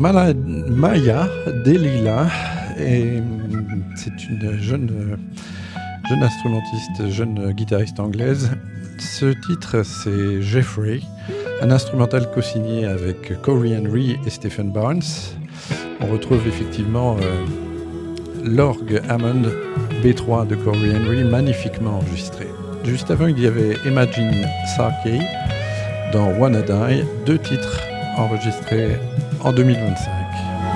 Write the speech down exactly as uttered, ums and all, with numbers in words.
Mala- Maya Delila, et c'est une jeune, jeune instrumentiste, jeune guitariste anglaise. Ce titre, c'est Jeffrey, un instrumental co-signé avec Corey Henry et Stephen Barnes. On retrouve effectivement euh, l'orgue Hammond B trois de Corey Henry, magnifiquement enregistré. Juste avant, il y avait Imagine Sarkey dans Wanna Die, deux titres enregistrés en deux mille vingt-cinq.